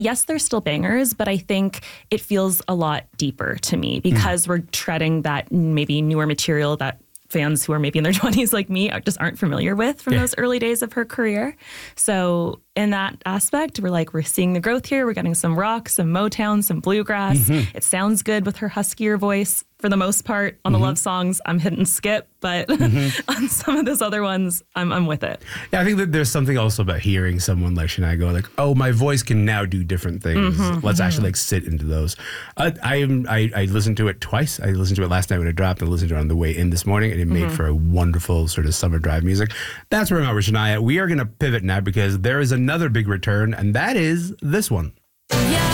yes, they're still bangers, but I think it feels a lot deeper to me because we're treading that maybe newer material that fans who are maybe in their 20s like me just aren't familiar with from those early days of her career. So in that aspect, we're seeing the growth here. We're getting some rock, some Motown, some bluegrass. It sounds good with her huskier voice for the most part. On the love songs, I'm hitting skip, but on some of those other ones, I'm with it. Yeah, I think that there's something also about hearing someone like Shania go like, oh, my voice can now do different things. Let's actually like sit into those. I listened to it twice. I listened to it last night when it dropped. I listened to it on the way in this morning, and it made for a wonderful sort of summer drive music. That's where I'm at with Shania. We are going to pivot now because there is another big return, and that is this one. Yeah.